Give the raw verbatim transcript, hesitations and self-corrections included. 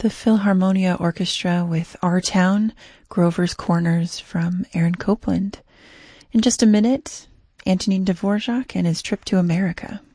the Philharmonia Orchestra with Our Town, Grover's Corners from Aaron Copland. In just a minute, Antonin Dvorak and his trip to America.